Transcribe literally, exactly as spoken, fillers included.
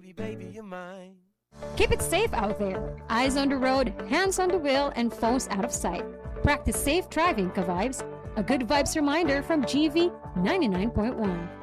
baby, baby, you're mine. Keep it safe out there. Eyes on the road, hands on the wheel, and phones out of sight. Practice safe driving, ka-vibes. A good vibes reminder from G V ninety-nine point one.